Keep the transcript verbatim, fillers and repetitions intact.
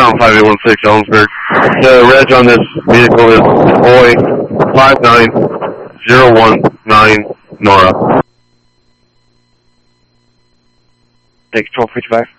Mountain five eight one six, Ellensburg. The reg on this vehicle is O I five nine zero one nine Nora. Take control, fifty-five.